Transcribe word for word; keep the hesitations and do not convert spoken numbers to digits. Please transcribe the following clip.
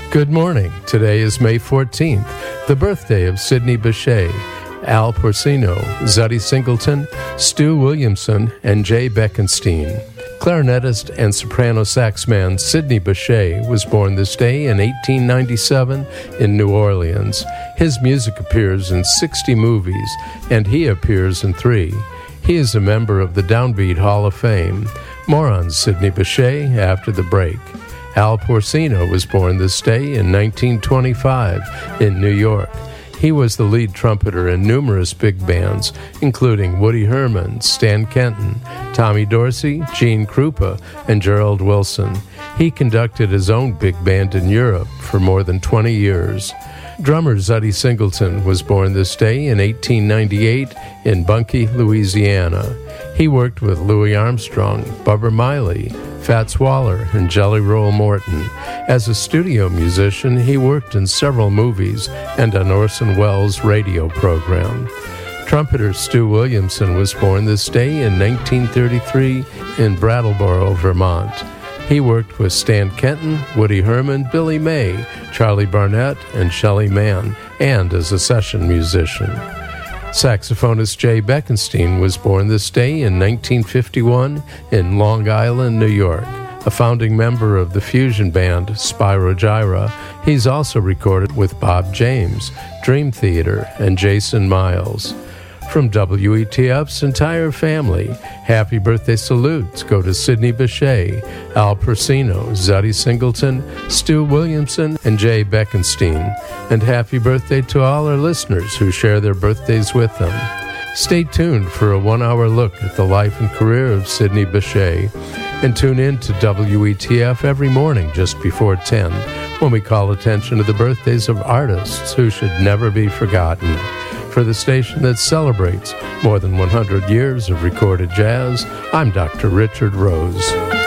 Good morning. Today is May fourteenth, the birthday of Sidney Bechet, Al Porcino, Zutty Singleton, Stu Williamson, and Jay Beckenstein. Clarinetist and soprano saxman Sidney Bechet was born this day in eighteen ninety-seven in New Orleans. His music appears in sixty movies, and he appears in three. He is a member of the Downbeat Hall of Fame. More on Sidney Bechet after the break. Al Porcino was born this day in nineteen twenty-five in New York. He was the lead trumpeter in numerous big bands, including Woody Herman, Stan Kenton, Tommy Dorsey, Gene Krupa, and Gerald Wilson. He conducted his own big band in Europe for more than twenty years. Drummer Zutty Singleton was born this day in eighteen ninety-eight in Bunkie, Louisiana. He worked with Louis Armstrong, Bubba Miley, Fats Waller, and Jelly Roll Morton. As a studio musician, he worked in several movies and an Orson Welles radio program. Trumpeter Stu Williamson was born this day in nineteen thirty-three in Brattleboro, Vermont. He worked with Stan Kenton, Woody Herman, Billy May, Charlie Barnett, and Shelley Mann, and as a session musician. Saxophonist Jay Beckenstein was born this day in nineteen fifty-one in Long Island, New York. A founding member of the fusion band Spyro Gyra, he's also recorded with Bob James, Dream Theater, and Jason Miles. From W E T F's entire family, happy birthday salutes go to Sidney Bechet, Al Porcino, Zutty Singleton, Stu Williamson, and Jay Beckenstein. And happy birthday to all our listeners who share their birthdays with them. Stay tuned for a one-hour look at the life and career of Sidney Bechet. And tune in to W E T F every morning just before ten, when we call attention to the birthdays of artists who should never be forgotten. For the station that celebrates more than one hundred years of recorded jazz, I'm Doctor Richard Rose.